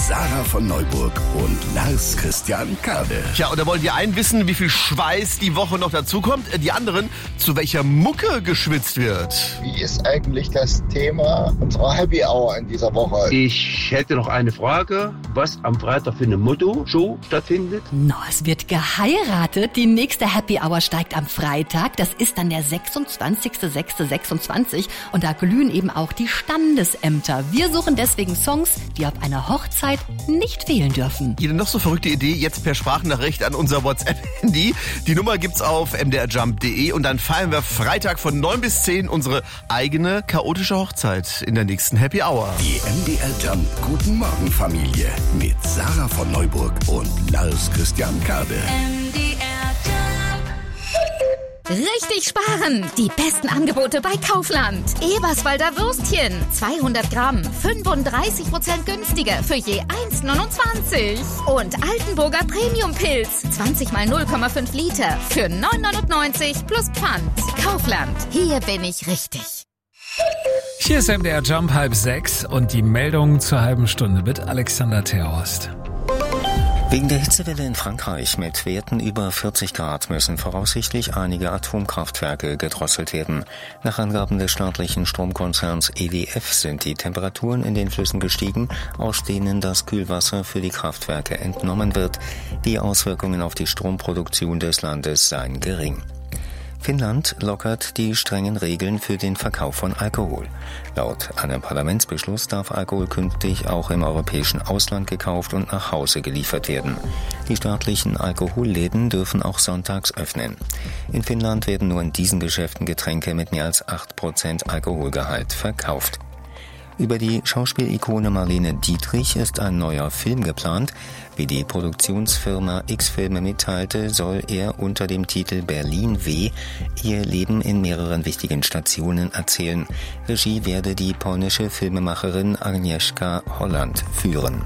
Sarah von Neuburg und Lars Christian Kade. Tja, und da wollen die einen wissen, wie viel Schweiß die Woche noch dazukommt. Die anderen, zu welcher Mucke geschwitzt wird. Wie ist eigentlich das Thema unserer Happy Hour in dieser Woche? Ich hätte noch eine Frage, was am Freitag für eine Motto-Show stattfindet. Es wird geheiratet. Die nächste Happy Hour steigt am Freitag. Das ist dann der 26.06.26 und da glühen eben auch die Standesämter. Wir suchen deswegen Songs, die auf einer Hochzeit nicht fehlen dürfen. Jede noch so verrückte Idee jetzt per Sprachnachricht an unser WhatsApp-Handy. Die Nummer gibt's auf mdrjump.de und dann feiern wir Freitag von 9 bis 10 unsere eigene chaotische Hochzeit in der nächsten Happy Hour. Die MDR Jump Guten Morgen Familie mit Sarah von Neuburg und Lars Christian Kade. Richtig sparen! Die besten Angebote bei Kaufland. Eberswalder Würstchen, 200 Gramm, 35% günstiger für je 1,29. Und Altenburger Premium-Pilz, 20 mal 0,5 Liter für 9,99 plus Pfand. Kaufland, hier bin ich richtig. Hier ist MDR Jump 5:30 und die Meldung zur halben Stunde mit Alexander Terhorst. Wegen der Hitzewelle in Frankreich mit Werten über 40 Grad müssen voraussichtlich einige Atomkraftwerke gedrosselt werden. Nach Angaben des staatlichen Stromkonzerns EDF sind die Temperaturen in den Flüssen gestiegen, aus denen das Kühlwasser für die Kraftwerke entnommen wird. Die Auswirkungen auf die Stromproduktion des Landes seien gering. Finnland lockert die strengen Regeln für den Verkauf von Alkohol. Laut einem Parlamentsbeschluss darf Alkohol künftig auch im europäischen Ausland gekauft und nach Hause geliefert werden. Die staatlichen Alkoholläden dürfen auch sonntags öffnen. In Finnland werden nur in diesen Geschäften Getränke mit mehr als 8% Alkoholgehalt verkauft. Über die Schauspielikone Marlene Dietrich ist ein neuer Film geplant. Wie die Produktionsfirma X-Filme mitteilte, soll er unter dem Titel Berlin W. ihr Leben in mehreren wichtigen Stationen erzählen. Regie werde die polnische Filmemacherin Agnieszka Holland führen.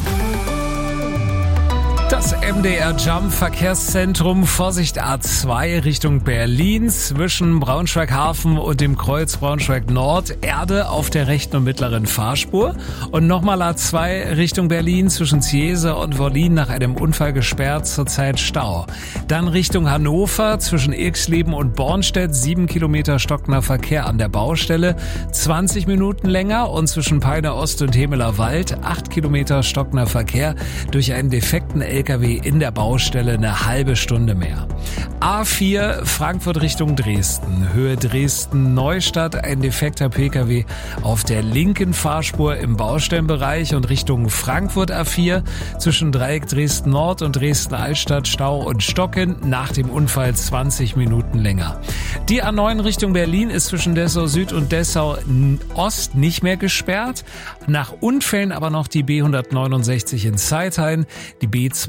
Das MDR Jump Verkehrszentrum, Vorsicht A2 Richtung Berlin zwischen Braunschweig-Hafen und dem Kreuz Braunschweig-Nord, Erde auf der rechten und mittleren Fahrspur und nochmal A2 Richtung Berlin zwischen Ziese und Wollin nach einem Unfall gesperrt, zurzeit Stau. Dann Richtung Hannover zwischen Irxleben und Bornstedt, 7 Kilometer stockender Verkehr an der Baustelle, 20 Minuten länger und zwischen Peine Ost und Hemeler Wald, 8 Kilometer stockender Verkehr durch einen defekten LKW in der Baustelle, eine halbe Stunde mehr. A4 Frankfurt Richtung Dresden, Höhe Dresden-Neustadt, ein defekter PKW auf der linken Fahrspur im Baustellenbereich und Richtung Frankfurt A4 zwischen Dreieck Dresden-Nord und Dresden-Altstadt Stau und Stocken, nach dem Unfall 20 Minuten länger. Die A9 Richtung Berlin ist zwischen Dessau Süd und Dessau Ost nicht mehr gesperrt, nach Unfällen aber noch die B169 in Zeithain, die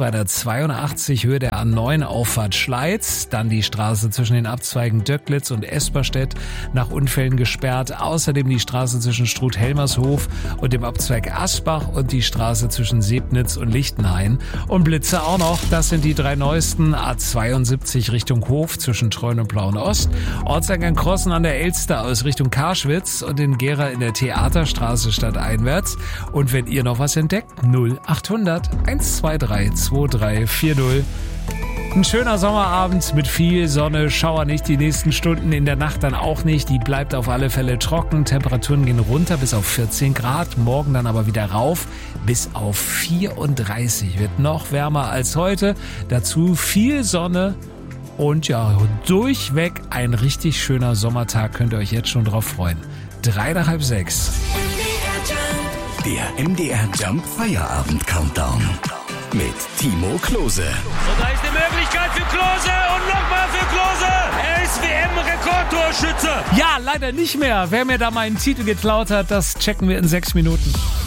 B282 Höhe der A9 Auffahrt Schleiz, dann die Straße zwischen den Abzweigen Döcklitz und Esperstedt nach Unfällen gesperrt, außerdem die Straße zwischen Struth-Helmershof und dem Abzweig Asbach und die Straße zwischen Sebnitz und Lichtenhain und Blitze auch noch, das sind die drei neuesten, A72 Richtung Hof zwischen Treuen und Plauen Ost, Ortseingang Krossen an der Elster aus Richtung Karschwitz und in Gera in der Theaterstraße stadteinwärts und wenn ihr noch was entdeckt, 0800 123 2340. Ein schöner Sommerabend mit viel Sonne, Schauer nicht die nächsten Stunden, in der Nacht dann auch nicht. Die bleibt auf alle Fälle trocken. Temperaturen gehen runter bis auf 14 Grad, morgen dann aber wieder rauf bis auf 34. Wird noch wärmer als heute. Dazu viel Sonne und ja, durchweg ein richtig schöner Sommertag. Könnt ihr euch jetzt schon drauf freuen. 5:03. Der MDR Jump Feierabend Countdown mit Timo Klose. Und da ist die Möglichkeit für Klose und nochmal für Klose. Er ist WM-Rekordtorschütze. Ja, leider nicht mehr. Wer mir da meinen Titel geklaut hat, das checken wir in 6 Minuten.